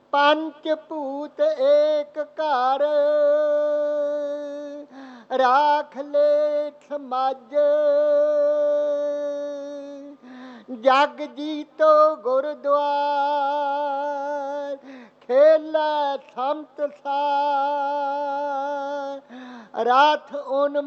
ਪੰਚ ਭੂਤ ਏਕ ਘਰ, ਰਾਖ ਲੇਖ ਸਮਾਜ। ਜਗ ਜੀਤੋ ਗੁਰਦੁਆਰ, ਖੇਲਾ ਸੰਤ ਸਾਰ। ਰਾਤ ਉਨ